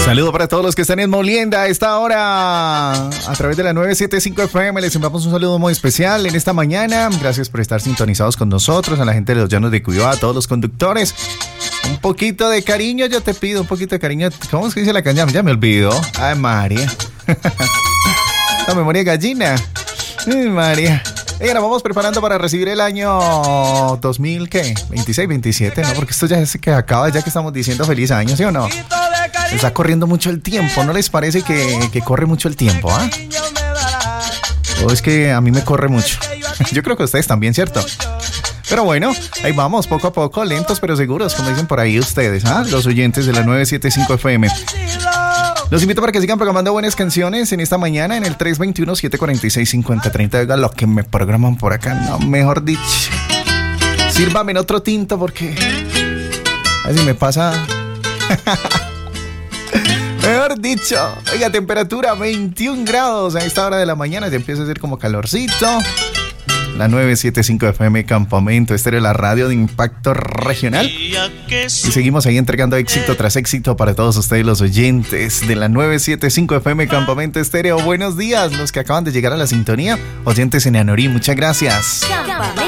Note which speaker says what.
Speaker 1: Saludo para todos los que están en Molienda a esta hora a través de la 975 FM. Les enviamos un saludo muy especial en esta mañana. Gracias por estar sintonizados con nosotros, a la gente de los Llanos de Cuiabá, a todos los conductores. Un poquito de cariño, yo te pido, un poquito de cariño. ¿Cómo es que dice la canción? Ya me olvidó. Ay, María. La memoria gallina. Ay, María. Ahora vamos preparando para recibir el año 2000, ¿qué? 26, 27, ¿no? Porque esto ya se que acaba, ya que estamos diciendo feliz año, ¿sí o no? Está corriendo mucho el tiempo, ¿no les parece que corre mucho el tiempo, ah? O es que a mí me corre mucho. Yo creo que ustedes también, ¿cierto? Pero bueno, ahí vamos, poco a poco, lentos pero seguros, como dicen por ahí ustedes, ¿ah? Los oyentes de la 975 FM. Los invito para que sigan programando buenas canciones en esta mañana en el 321-746-5030. Oiga, lo que me programan por acá, no, mejor dicho. Sírvame en otro tinto porque así me pasa. Mejor dicho. Oiga, temperatura 21 grados a esta hora de la mañana. Ya empieza a hacer como calorcito. La 975 FM Campamento Estéreo, la radio de impacto regional. Y seguimos ahí entregando éxito tras éxito para todos ustedes los oyentes de la 975 FM Campamento Estéreo. Buenos días, los que acaban de llegar a la sintonía. Oyentes en Anorí, muchas gracias.